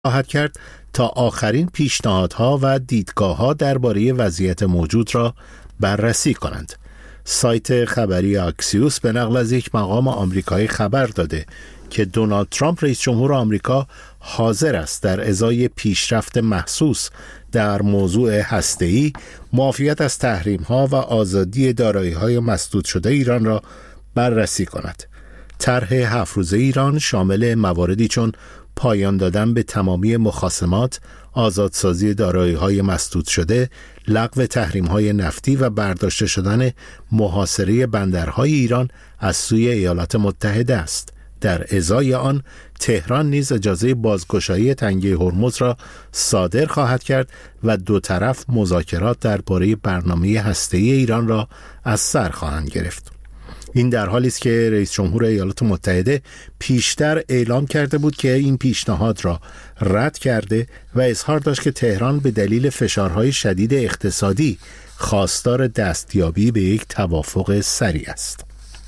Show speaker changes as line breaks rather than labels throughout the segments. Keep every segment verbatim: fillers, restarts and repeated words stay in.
خواهد کرد تا آخرین پیشنهادها و دیدگاه‌ها درباره وضعیت موجود را بررسی کنند. سایت خبری آکسیوس به نقل از یک مقام آمریکایی خبر داده که دونالد ترامپ رئیس جمهور آمریکا حاضر است در ازای پیشرفت محسوس در موضوع هسته‌ای معافیت از تحریم‌ها و آزادی دارایی‌های مسدود شده ایران را بررسی کند. طرح هفت روزه ایران شامل مواردی چون پایان دادن به تمامی مخاصمات، آزادسازی دارایی‌های مسدود شده، لغو تحریم‌های نفتی و برداشته شدن محاصره بندرهای ایران از سوی ایالات متحده است. در ازای آن تهران نیز اجازه بازگشایی تنگه هرمز را صادر خواهد کرد و دو طرف مذاکرات درباره برنامه هسته‌ای ایران را از سر خواهند گرفت. این در حالی است که رئیس جمهور ایالات متحده پیشتر اعلام کرده بود که این پیشنهاد را رد کرده و اظهار داشت که تهران به دلیل فشارهای شدید اقتصادی خواستار دستیابی به یک توافق سریع است.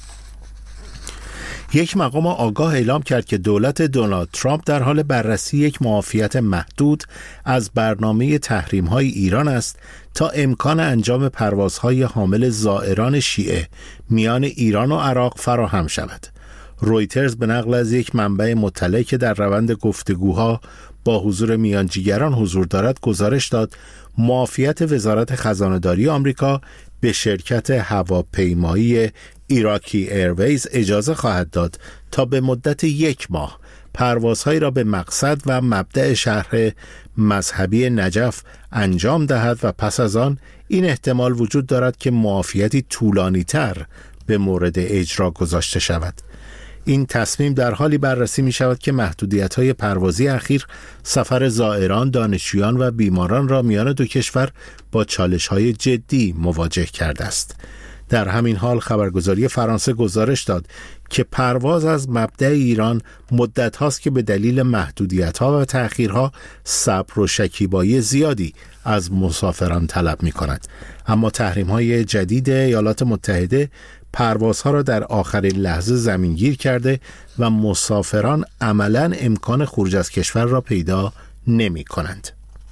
یک مقام آگاه اعلام کرد که دولت دونالد ترامپ در حال بررسی یک معافیت محدود از برنامه تحریم‌های ایران است تا امکان انجام پروازهای حامل زائران شیعه میان ایران و عراق فراهم شود. رویترز به نقل از یک منبع مطلع که در روند گفتگوها با حضور میانجیگران حضور دارد گزارش داد معافیت وزارت خزانه‌داری آمریکا به شرکت هواپیمایی ایراکی ایرویز اجازه خواهد داد تا به مدت یک ماه پروازهایی را به مقصد و مبدأ شهر مذهبی نجف انجام دهد و پس از آن این احتمال وجود دارد که معافیتی طولانی تر به مورد اجرا گذاشته شود. این تصمیم در حالی بررسی می شود که محدودیت‌های پروازی اخیر سفر زائران، دانشجویان و بیماران را میان دو کشور با چالش‌های جدی مواجه کرده است. در همین حال خبرگزاری فرانسه گزارش داد که پرواز از مبدأ ایران مدت هاست که به دلیل محدودیت‌ها و تأخیرها صبر و شکیبایی زیادی از مسافران طلب می‌کند. اما تحریم‌های جدید ایالات متحده پروازها را در آخرین لحظه زمینگیر کرده و مسافران عملاً امکان خروج از کشور را پیدا نمی‌کنند.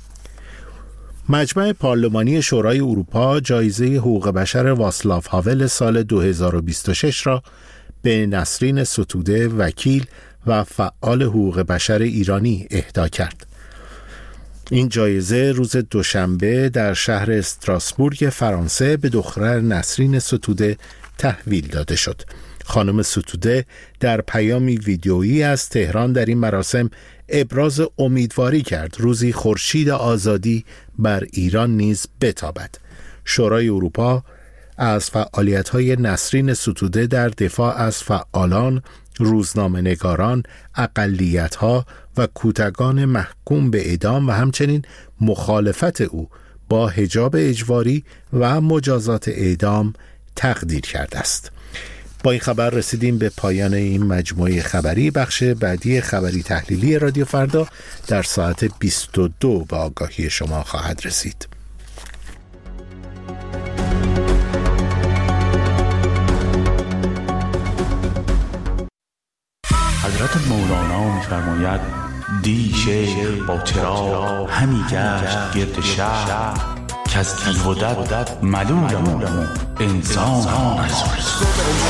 مجمع پارلمانی شورای اروپا جایزه حقوق بشر واسلاو هاول سال دو هزار و بیست و شش را به نسرین ستوده وکیل و فعال حقوق بشر ایرانی اهدا کرد. این جایزه روز دوشنبه در شهر استراسبورگ فرانسه به دختر نسرین ستوده تحویل داده شد. خانم ستوده در پیامی ویدیویی از تهران در این مراسم ابراز امیدواری کرد روزی خورشید آزادی بر ایران نیز بتابد. شورای اروپا از فعالیت‌های نسرین ستوده در دفاع از فعالان، روزنامه‌نگاران، اقلیت‌ها و کودکان محکوم به اعدام و همچنین مخالفت او با حجاب اجباری و مجازات اعدام تقدیر کرده است. با این خبر رسیدیم به پایان این مجموعه خبری. بخش بعدی خبری تحلیلی رادیو فردا در ساعت بیست و دو به آگاهی شما خواهد رسید.
حضرت مولانا می‌فرماید دی شیخ با چراغ همی گشت گرد شهر که از تیغ و دد ملولم انسان است.